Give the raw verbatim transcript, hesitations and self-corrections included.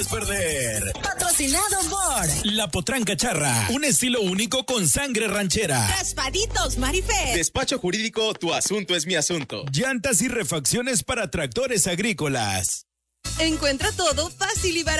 perder. Patrocinado por La Potranca Charra, un estilo único con sangre ranchera. Raspaditos Marifé. Despacho jurídico, tu asunto es mi asunto. Llantas y refacciones para tractores agrícolas. Encuentra todo fácil y barato.